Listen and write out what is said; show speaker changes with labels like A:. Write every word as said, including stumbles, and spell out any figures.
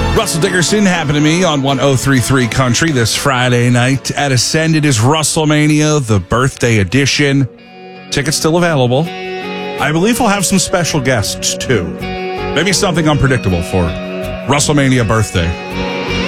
A: Russell Dickerson happened to me on one oh three point three Country this Friday night at Ascend. It is WrestleMania, the birthday edition. Tickets still available. I believe we'll have some special guests, too. Maybe something unpredictable for WrestleMania birthday.